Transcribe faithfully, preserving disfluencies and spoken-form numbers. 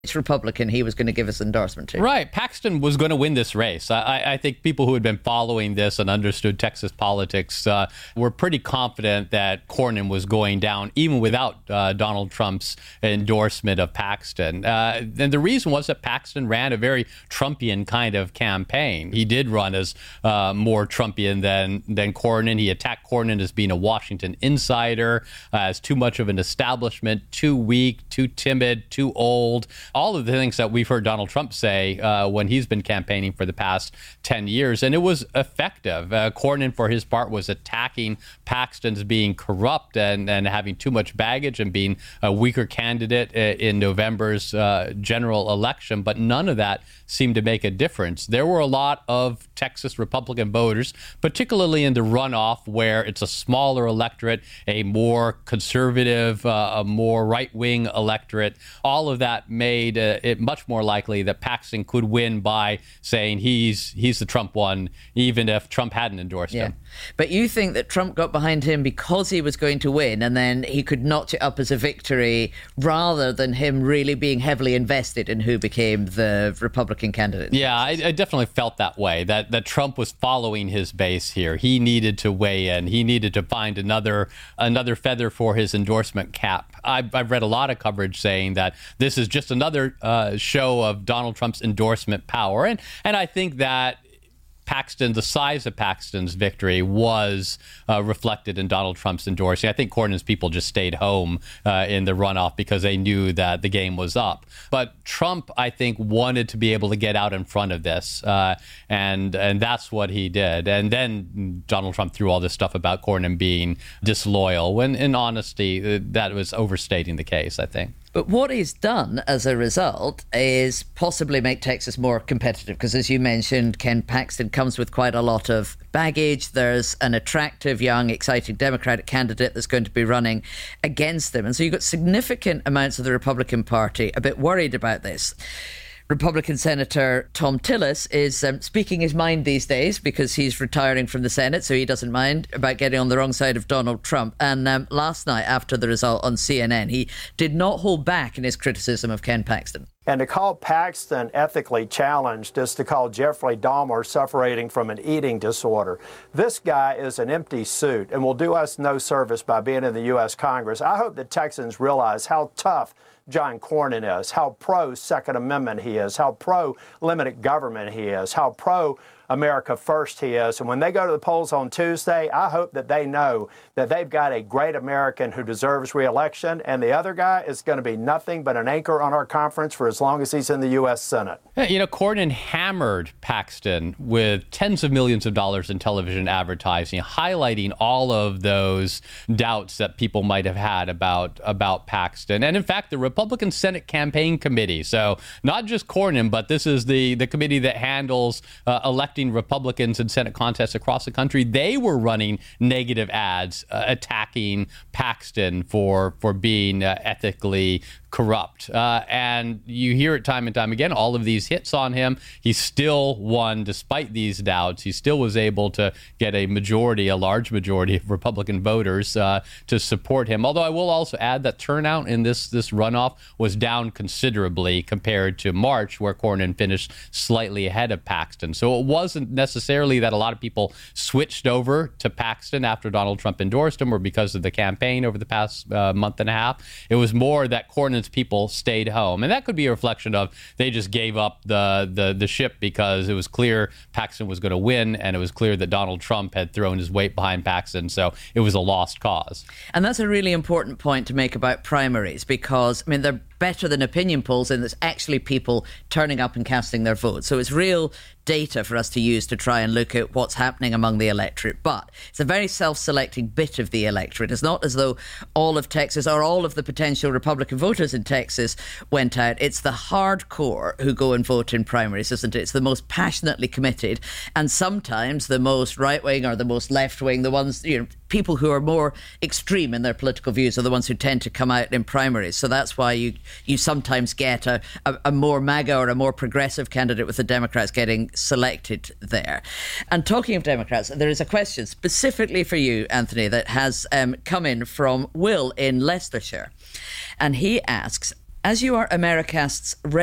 Republican he was going to give his endorsement to. Right. Paxton was going to win this race. I, I think people who had been following this and understood Texas politics uh, were pretty confident that Cornyn was going down, even without uh, Donald Trump's endorsement of Paxton. Uh, and the reason was that Paxton ran a very Trumpian kind of campaign. He did run as uh, more Trumpian than, than Cornyn. He attacked Cornyn as being a Washington insider, uh, as too much of an establishment, too weak, too timid, too old. All of the things that we've heard Donald Trump say uh, when he's been campaigning for the past ten years. And it was effective. Uh, Cornyn, for his part, was attacking Paxton's being corrupt and, and having too much baggage and being a weaker candidate in November's uh, general election. But none of that seemed to make a difference. There were a lot of Texas Republican voters, particularly in the runoff, where it's a smaller electorate, a more conservative, uh, a more right-wing electorate. All of that made uh, it much more likely that Paxton could win by saying he's he's the Trump one, even if Trump hadn't endorsed yeah. him. But you think that Trump got behind him because he was going to win, and then he could notch it up as a victory rather than him really being heavily invested in who became the Republican candidate? Yeah, I, I definitely felt that way, that, that Trump was following his base here. He needed to weigh in. He needed to find another another feather for his endorsement cap. I've, I've read a lot of coverage saying that this is just another uh, show of Donald Trump's endorsement power. And, and I think that Paxton, the size of Paxton's victory was uh, reflected in Donald Trump's endorsing. I think Cornyn's people just stayed home uh, in the runoff because they knew that the game was up. But Trump, I think, wanted to be able to get out in front of this, uh, and and that's what he did. And then Donald Trump threw all this stuff about Cornyn being disloyal, when in honesty, that was overstating the case, I think. But what he's done as a result is possibly make Texas more competitive, because as you mentioned, Ken Paxton comes with quite a lot of baggage. There's an attractive, young, exciting Democratic candidate that's going to be running against him. And so you've got significant amounts of the Republican Party a bit worried about this. Republican Senator Thom Tillis is um, speaking his mind these days because he's retiring from the Senate, so he doesn't mind about getting on the wrong side of Donald Trump. And um, last night, after the result on C N N, he did not hold back in his criticism of Ken Paxton. And to call Paxton ethically challenged is to call Jeffrey Dahmer suffering from an eating disorder. This guy is an empty suit and will do us no service by being in the U S Congress. I hope that Texans realize how tough John Cornyn is, how pro-Second Amendment he is, how pro-limited government he is, how pro-America First he is. And when they go to the polls on Tuesday, I hope that they know that they've got a great American who deserves re-election, and the other guy is going to be nothing but an anchor on our conference for as long as he's in the U S Senate. You know, Cornyn hammered Paxton with tens of millions of dollars in television advertising, highlighting all of those doubts that people might have had about, about Paxton. And in fact, the Republican Senate Campaign Committee, so not just Cornyn, but this is the, the committee that handles uh, electing Republicans in Senate contests across the country, they were running negative ads uh, attacking Paxton for, for being uh, ethically corrupt. Uh, and you hear it time and time again, all of these hits on him. He still won despite these doubts. He still was able to get a majority, a large majority of Republican voters uh, to support him. Although I will also add that turnout in this, this runoff was down considerably compared to March, where Cornyn finished slightly ahead of Paxton. So it wasn't necessarily that a lot of people switched over to Paxton after Donald Trump endorsed him or because of the campaign over the past uh, month and a half. It was more that Cornyn people stayed home. And that could be a reflection of they just gave up the, the, the ship because it was clear Paxton was going to win, and it was clear that Donald Trump had thrown his weight behind Paxton, so it was a lost cause. And that's a really important point to make about primaries, because, I mean, they're better than opinion polls, and there's actually people turning up and casting their vote. So it's real data for us to use to try and look at what's happening among the electorate. But it's a very self-selecting bit of the electorate. It's not as though all of Texas or all of the potential Republican voters in Texas went out. It's the hardcore who go and vote in primaries, isn't it? It's the most passionately committed, and sometimes the most right-wing or the most left-wing, the ones, you know, people who are more extreme in their political views are the ones who tend to come out in primaries. So that's why you you sometimes get a, a, a more MAGA or a more progressive candidate with the Democrats getting selected there. And talking of Democrats, there is a question specifically for you, Anthony, that has um, come in from Will in Leicestershire. And he asks, As you are Americast's